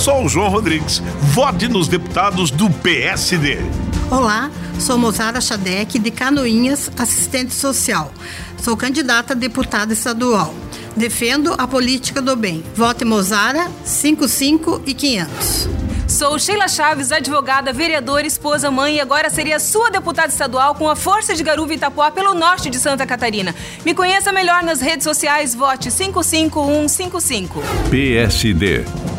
Sou o João Rodrigues. Vote nos deputados do PSD. Olá, sou Mozara Chadec, de Canoinhas, assistente social. Sou candidata a deputada estadual. Defendo a política do bem. Vote Mozara, 55 e 500. Sou Sheila Chaves, advogada, vereadora, esposa, mãe e agora seria sua deputada estadual com a força de Garuva e Itapuá pelo norte de Santa Catarina. Me conheça melhor nas redes sociais, vote 55155. PSD.